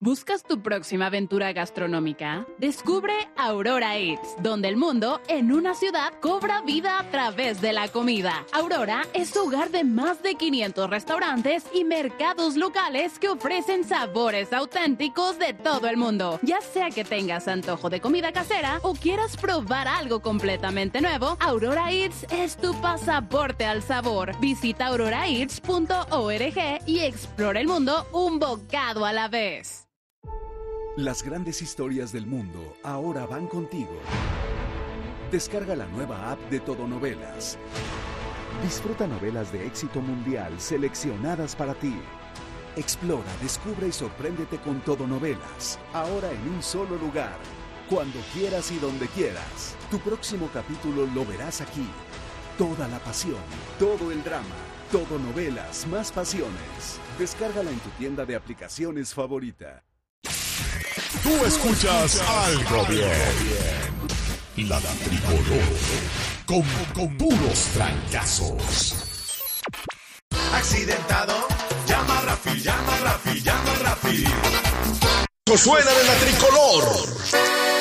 ¿Buscas tu próxima aventura gastronómica? Descubre Aurora Eats, donde el mundo en una ciudad cobra vida a través de la comida. Aurora es hogar de más de 500 restaurantes y mercados locales que ofrecen sabores auténticos de todo el mundo. Ya sea que tengas antojo de comida casera o quieras probar algo completamente nuevo, Aurora Eats es tu pasaporte al sabor. Visita auroraeats.org y explora el mundo un bocado a la vez. Las grandes historias del mundo ahora van contigo. Descarga la nueva app de Todonovelas. Disfruta novelas de éxito mundial seleccionadas para ti. Explora, descubre y sorpréndete con Todonovelas. Ahora en un solo lugar. Cuando quieras y donde quieras. Tu próximo capítulo lo verás aquí. Toda la pasión, todo el drama. Todonovelas, más pasiones. Descárgala en tu tienda de aplicaciones favorita. Tú escuchas Algo Bien. La Tricolor. Con puros trancazos. Accidentado. Llama a Rafi, llama a Rafi, llama a Rafi. Suena de la Tricolor.